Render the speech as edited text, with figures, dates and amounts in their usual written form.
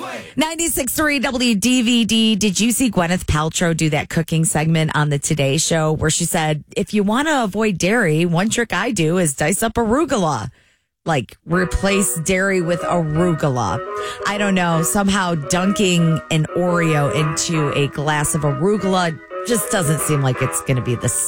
96.3 WDVD. Did you see Gwyneth Paltrow do that cooking segment on the Today Show where she said, if you want to avoid dairy, one trick I do is dice up arugula. Like, replace dairy with arugula. I don't know. Somehow dunking an Oreo into a glass of arugula just doesn't seem like it's going to be the